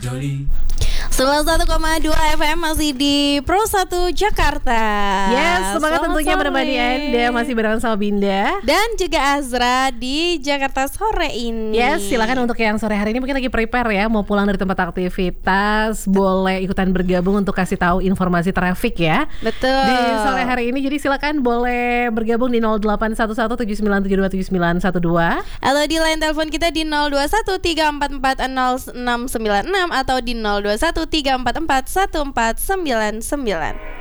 91,2 FM masih di Pro 1 Jakarta. Yes, semangat tentunya menemani Anda masih bareng sama Binda dan juga Azra di Jakarta sore ini. Yes, silakan untuk yang sore hari ini mungkin lagi prepare ya, mau pulang dari tempat aktivitas, boleh ikutan bergabung untuk kasih tahu informasi traffic ya. Betul. Di sore hari ini, jadi silakan boleh bergabung di 081179727912 atau di line telepon kita di 0213440696 atau di 0213441499.